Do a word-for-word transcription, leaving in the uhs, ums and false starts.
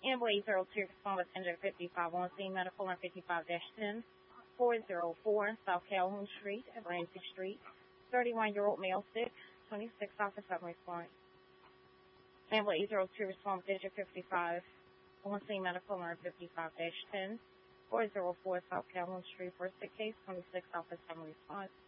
Amber eight zero two, respond with engine fifty-five on scene, medical on fifty-five ten, four oh four South Calhoun Street, Atlantic Street. thirty-one-year-old male sick, twenty-six officer response. Amber eight zero two, respond with engine fifty-five on scene, medical on fifty-five ten, four oh four South Calhoun Street, for sick case, twenty-six officer response.